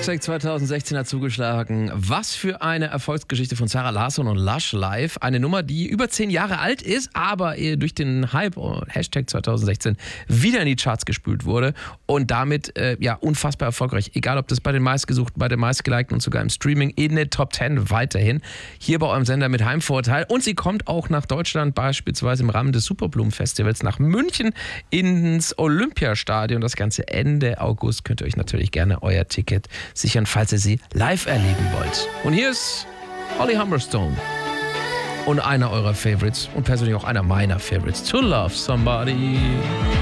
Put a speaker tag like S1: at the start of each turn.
S1: Hashtag 2016 hat zugeschlagen. Was für eine Erfolgsgeschichte von Zara Larsson und Lush Live. Eine Nummer, die über 10 Jahre alt ist, aber durch den Hype Hashtag 2016 wieder in die Charts gespült wurde und damit unfassbar erfolgreich. Egal, ob das bei den meistgesuchten, bei den meistgelikten und sogar im Streaming in den Top 10 weiterhin. Hier bei eurem Sender mit Heimvorteil. Und sie kommt auch nach Deutschland, beispielsweise im Rahmen des Superblumen-Festivals nach München ins Olympiastadion. Das Ganze Ende August. Könnt ihr euch natürlich gerne euer Ticket sichern, falls ihr sie live erleben wollt. Und hier ist Holly Humberstone und einer eurer Favorites und persönlich auch einer meiner Favorites, To Love Somebody.